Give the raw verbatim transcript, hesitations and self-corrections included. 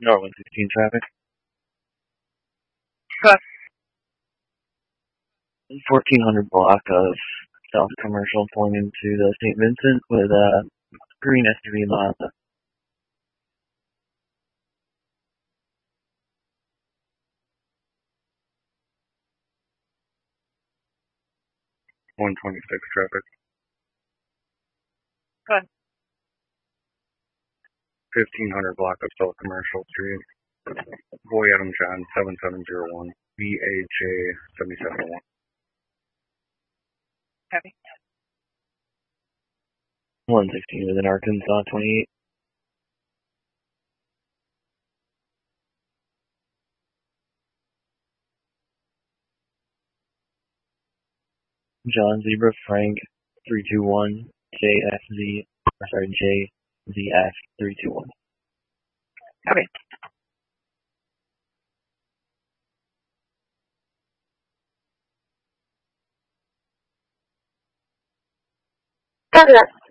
North one sixteen traffic. Cut. fourteen hundred block of South Commercial pulling into the Saint Vincent with a green S U V Mazda. one twenty-six traffic. Cut. fifteen hundred block of South Commercial Street. Boy Adam John seven seven zero one B A J seven seven one. Copy. one sixteen within Arkansas twenty-eight. John Zebra Frank three two one J F Z sorry J Z F three two one. Copy. Copy that.